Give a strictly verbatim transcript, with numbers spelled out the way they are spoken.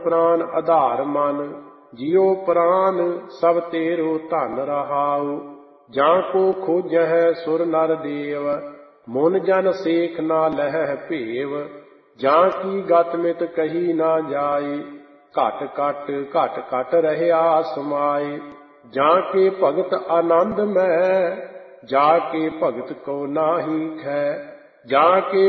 ਪ੍ਰਾਨ ਆਧਾਰ ਮਨ, ਜਿਉ ਪ੍ਰਾਨ ਸਭ ਤੇਰੋ ਧਨ ਰਹਾਉ। ਜਾਂ ਕੋ ਖੋਜਹਿ ਸੁਰ ਨਰ ਦੇਵ, ਮੁਨ ਜਨ ਸੇਖ ਨਾ ਲਹਿ ਭੇਵ। ਜਾਂ ਕੀ ਗਤ ਮਿਤ ਕਹੀ ਨਾ ਜਾਏ, ਘਟ ਘਟ ਘਟ ਘਟ ਰਹਿਆ ਸਮਾਏ। ਜਾਂ ਕੇ ਭਗਤ ਆਨੰਦ ਮੈਂ, ਜਾ ਕੇ ਭਗਤ ਕੋ ਨਾਹੀ ਖੈ। ਜਾਂ ਕੇ